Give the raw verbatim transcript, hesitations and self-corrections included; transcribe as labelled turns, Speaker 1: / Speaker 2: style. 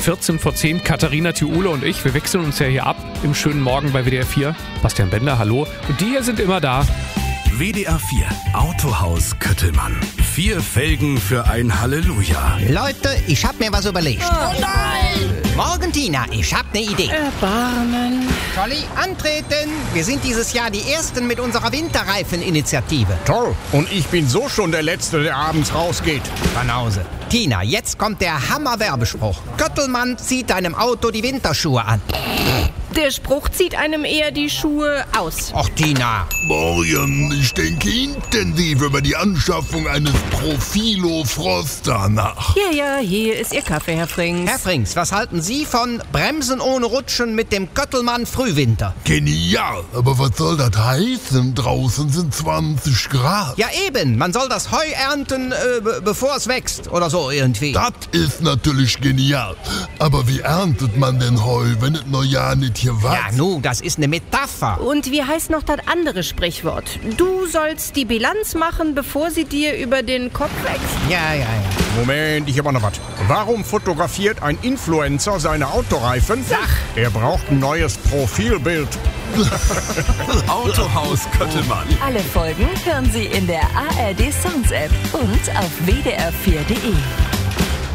Speaker 1: vierzehn vor zehn, Katharina Thiule und ich, wir wechseln uns ja hier ab im schönen Morgen bei W D R vier. Bastian Bender, hallo. Und die hier sind immer da.
Speaker 2: W D R vier Autohaus Köttelmann. Vier Felgen für ein Halleluja.
Speaker 3: Leute, ich hab mir was überlegt.
Speaker 4: Oh nein!
Speaker 3: Morgen, Tina, ich hab ne Idee.
Speaker 4: Erbarmen.
Speaker 3: Scholli, antreten! Wir sind dieses Jahr die Ersten mit unserer Winterreifen-Initiative.
Speaker 5: Toll. Und ich bin so schon der Letzte, der abends rausgeht.
Speaker 3: Banause. Tina, jetzt kommt der Hammer-Werbespruch. Köttelmann zieht deinem Auto die Winterschuhe an.
Speaker 4: Der Spruch zieht einem eher die Schuhe aus.
Speaker 3: Och, Tina.
Speaker 6: Morgen, ich denke intensiv über die Anschaffung eines Profilo Froster nach.
Speaker 4: Ja, ja, hier ist Ihr Kaffee, Herr Frings.
Speaker 3: Herr Frings, was halten Sie von Bremsen ohne Rutschen mit dem Köttelmann Frühwinter?
Speaker 6: Genial, aber was soll das heißen? Draußen sind zwanzig Grad.
Speaker 3: Ja eben, man soll das Heu ernten, äh, be- bevor es wächst oder so irgendwie.
Speaker 6: Das ist natürlich genial. Aber wie erntet man denn Heu, wenn es noch ja nicht hier
Speaker 3: Ja,
Speaker 6: wächst?
Speaker 3: nu, das ist eine Metapher.
Speaker 4: Und wie heißt noch das andere Sprichwort? Du sollst die Bilanz machen, bevor sie dir über den Kopf wächst.
Speaker 3: Ja, ja, ja.
Speaker 5: Moment, ich hab auch noch was. Warum fotografiert ein Influencer seine Autoreifen?
Speaker 4: Sag.
Speaker 5: Er braucht ein neues Profilbild.
Speaker 2: Autohaus Köttelmann.
Speaker 7: Alle Folgen hören Sie in der A R D Sounds App und auf w d r vier punkt d e.